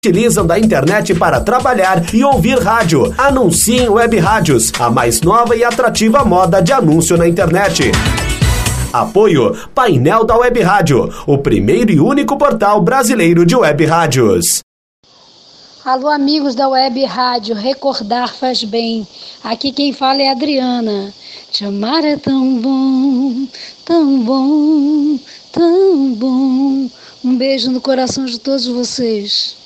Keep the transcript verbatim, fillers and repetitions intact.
Utilizam da internet para trabalhar e ouvir rádio. Anunciem Web Rádios, a mais nova e atrativa moda de anúncio na internet. Apoio Painel da Web Rádio, o primeiro e único portal brasileiro de web rádios. Alô, amigos da Web Rádio, recordar faz bem. Aqui quem fala é a Adriana. Te amar é tão bom, tão bom, tão bom. Um beijo no coração de todos vocês.